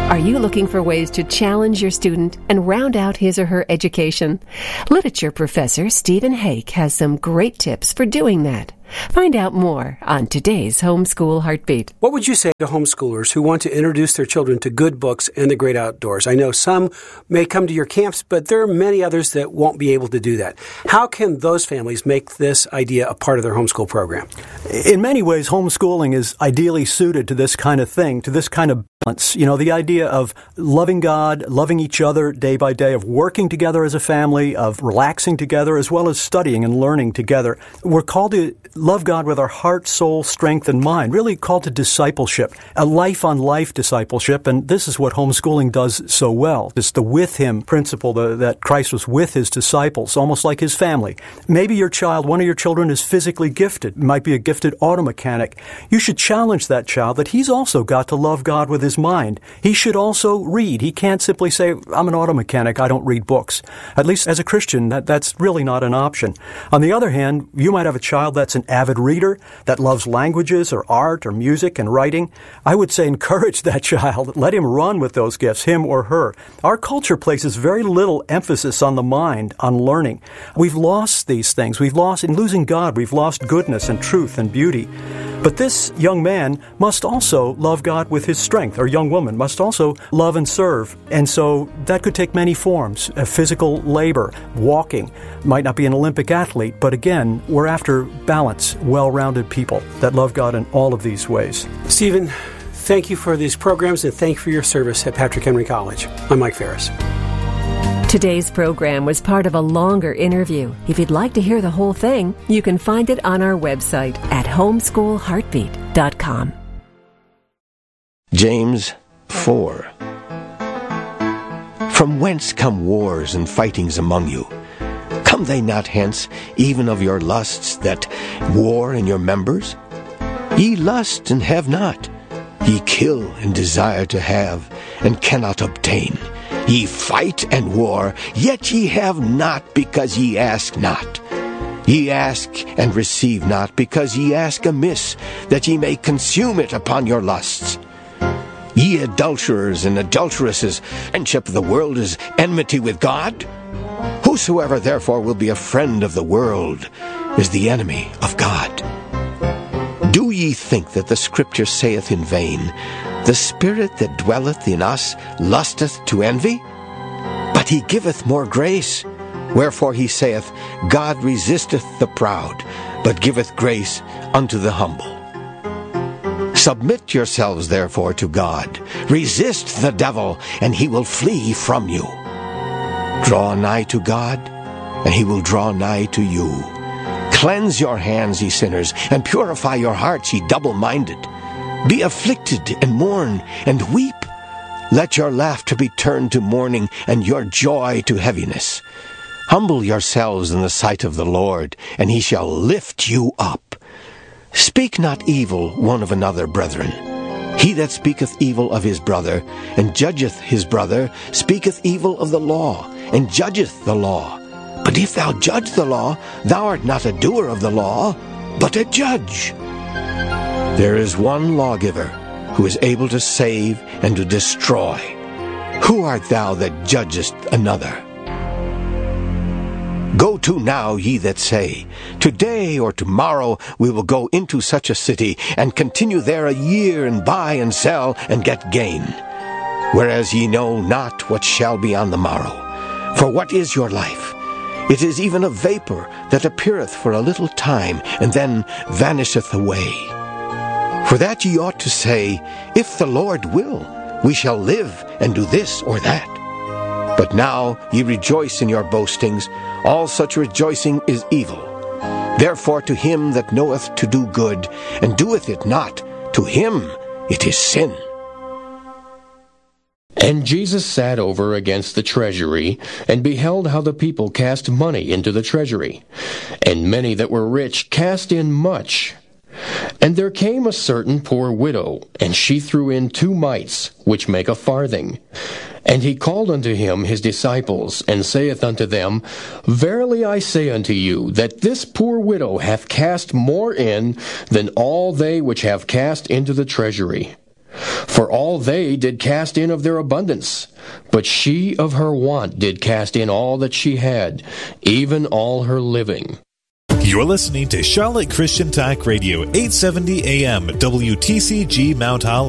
Are you looking for ways to challenge your student and round out his or her education? Literature professor Stephen Hake has some great tips for doing that. Find out more on today's Homeschool Heartbeat. What would you say to homeschoolers who want to introduce their children to good books and the great outdoors? I know some may come to your camps, but there are many others that won't be able to do that. How can those families make this idea a part of their homeschool program? In many ways, homeschooling is ideally suited to this kind of thing, to this kind of balance. You know, the idea of loving God, loving each other day by day, of working together as a family, of relaxing together, as well as studying and learning together. We're called to love God with our heart, soul, strength, and mind, really called to discipleship, a life-on-life discipleship, and this is what homeschooling does so well. It's the with Him principle that Christ was with His disciples, almost like His family. Maybe your child, one of your children, is physically gifted, might be a gifted auto mechanic. You should challenge that child that he's also got to love God with his mind. He should also read. He can't simply say, I'm an auto mechanic, I don't read books. At least as a Christian, that's really not an option. On the other hand, you might have a child that's an avid reader, that loves languages or art or music and writing. I would say encourage that child. Let him run with those gifts, him or her. Our culture places very little emphasis on the mind, on learning. We've lost these things. In losing God, we've lost goodness and truth and beauty. But this young man must also love God with his strength, or young woman must also love and serve. And so that could take many forms. Physical labor, walking, might not be an Olympic athlete, but again, we're after balance, well-rounded people that love God in all of these ways. Stephen, thank you for these programs and thank you for your service at Patrick Henry College. I'm Mike Ferris. Today's program was part of a longer interview. If you'd like to hear the whole thing, you can find it on our website at homeschoolheartbeat.com. James 4. From whence come wars and fightings among you? Come they not hence, even of your lusts that war in your members? Ye lust and have not. Ye kill and desire to have, and cannot obtain. Ye fight and war, yet ye have not, because ye ask not. Ye ask and receive not, because ye ask amiss, that ye may consume it upon your lusts. Ye adulterers and adulteresses, friendship of the world is enmity with God? Whosoever therefore will be a friend of the world is the enemy of God. Do ye think that the Scripture saith in vain, The Spirit that dwelleth in us lusteth to envy? But he giveth more grace. Wherefore he saith, God resisteth the proud, but giveth grace unto the humble. Submit yourselves therefore to God. Resist the devil, and he will flee from you. Draw nigh to God, and he will draw nigh to you. Cleanse your hands, ye sinners, and purify your hearts, ye double-minded. Be afflicted, and mourn, and weep. Let your laughter be turned to mourning, and your joy to heaviness. Humble yourselves in the sight of the Lord, and he shall lift you up. Speak not evil one of another, brethren. He that speaketh evil of his brother, and judgeth his brother, speaketh evil of the law, and judgeth the law. But if thou judge the law, thou art not a doer of the law, but a judge. There is one lawgiver, who is able to save and to destroy. Who art thou that judgest another? Go to now, ye that say, Today or tomorrow we will go into such a city, and continue there a year, and buy and sell, and get gain. Whereas ye know not what shall be on the morrow. For what is your life? It is even a vapor that appeareth for a little time, and then vanisheth away. For that ye ought to say, If the Lord will, we shall live and do this or that. But now ye rejoice in your boastings. All such rejoicing is evil. Therefore to him that knoweth to do good, and doeth it not, to him it is sin. And Jesus sat over against the treasury, and beheld how the people cast money into the treasury. And many that were rich cast in much. And there came a certain poor widow, and she threw in 2 mites, which make a farthing. And he called unto him his disciples, and saith unto them, Verily I say unto you, that this poor widow hath cast more in than all they which have cast into the treasury. For all they did cast in of their abundance, but she of her want did cast in all that she had, even all her living. You're listening to Charlotte Christian Talk Radio, 870 AM, WTCG Mount Holly.